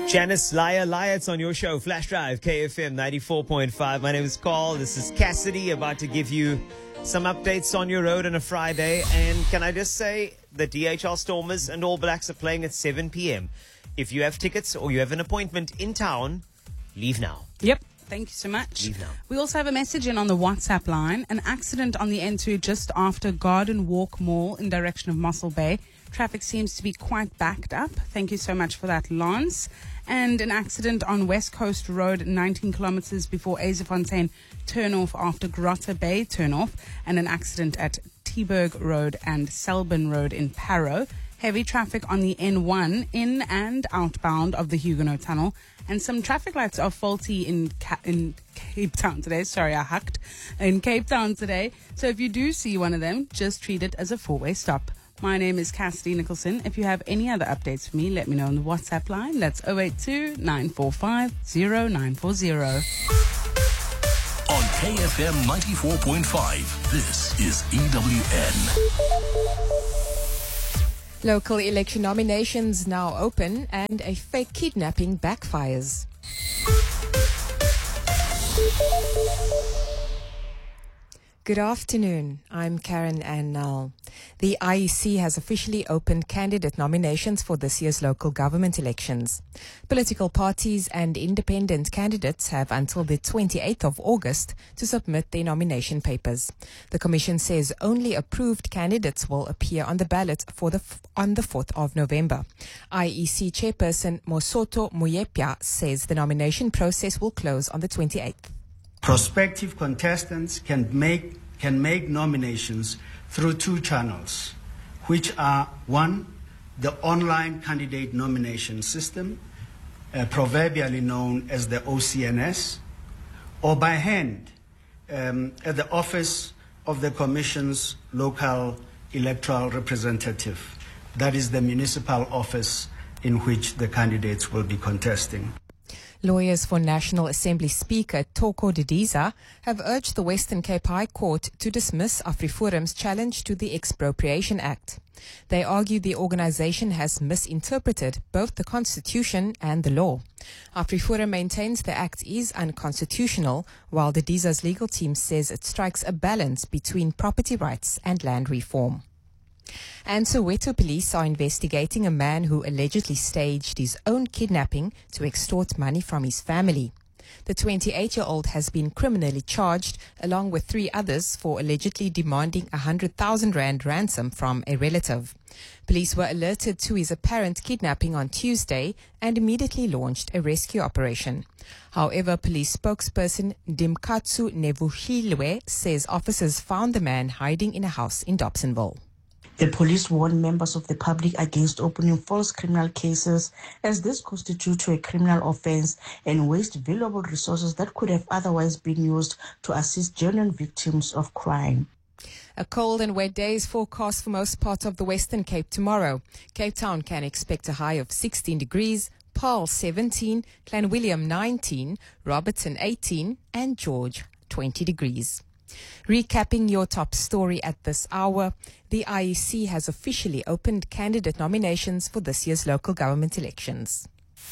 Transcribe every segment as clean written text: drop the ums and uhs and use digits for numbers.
Janice Liar, it's on your show, Flash Drive, KFM 94.5. My name is Carl. This is Cassidy, about to give you some updates on your road on a Friday. And can I just say, the DHL Stormers and All Blacks are playing at 7 p.m. If you have tickets or you have an appointment in town, leave now. Yep. Thank you so much. Leave now. We also have a message in on the WhatsApp line. An accident on the N2 just after Garden Walk Mall in direction of Mossel Bay. Traffic seems to be quite backed up. Thank you so much for that, Lance. And an accident on West Coast Road, 19 kilometers before Azefontein, turnoff after Grotta Bay turnoff. And an accident at Teeburg Road and Selborne Road in Parow. Heavy traffic on the N1 in and outbound of the Huguenot Tunnel. And some traffic lights are faulty in Cape Town today. Sorry, I hucked. In Cape Town today. So if you do see one of them, just treat it as a four-way stop. My name is Cassidy Nicholson. If you have any other updates for me, let me know on the WhatsApp line. That's 082-945-0940. On KFM 94.5, this is EWN. Local election nominations now open and a fake kidnapping backfires. Good afternoon. I'm Karen Ann Null. The IEC has officially opened candidate nominations for this year's local government elections. Political parties and independent candidates have until the 28th of August to submit their nomination papers. The Commission says only approved candidates will appear on the ballot on the 4th of November. IEC Chairperson Mosoto Muyepya says the nomination process will close on the 28th. Prospective contestants can make nominations through two channels, which are: one, the online candidate nomination system, proverbially known as the OCNS, or by hand at the office of the Commission's local electoral representative. That is the municipal office in which the candidates will be contesting. Lawyers for National Assembly Speaker Toko Didiza have urged the Western Cape High Court to dismiss AfriForum's challenge to the Expropriation Act. They argue the organization has misinterpreted both the Constitution and the law. AfriForum maintains the act is unconstitutional, while Didiza's legal team says it strikes a balance between property rights and land reform. And Soweto police are investigating a man who allegedly staged his own kidnapping to extort money from his family. The 28-year-old has been criminally charged, along with 3 others, for allegedly demanding 100,000 rand ransom from a relative. Police were alerted to his apparent kidnapping on Tuesday and immediately launched a rescue operation. However, police spokesperson Dimkatsu Nevuhilwe says officers found the man hiding in a house in Dobsonville. The police warned members of the public against opening false criminal cases, as this constitutes a criminal offense and wastes valuable resources that could have otherwise been used to assist genuine victims of crime. A cold and wet day is forecast for most parts of the Western Cape tomorrow. Cape Town can expect a high of 16 degrees, Paarl 17, Clanwilliam 19, Robertson 18, and George 20 degrees. Recapping your top story at this hour, the IEC has officially opened candidate nominations for this year's local government elections.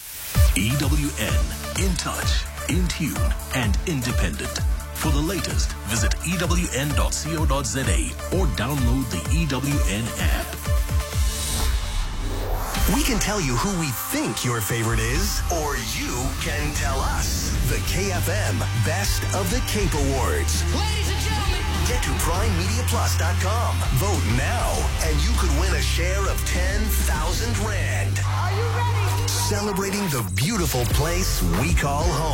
EWN, in touch, in tune, and independent. For the latest, visit ewn.co.za or download the EWN app. We can tell you who we think your favorite is, or you can tell us. The KFM Best of the Cape Awards. Ladies and gentlemen, get to PrimeMediaPlus.com. Vote now, and you could win a share of 10,000 rand. are you ready? Celebrating the beautiful place we call home.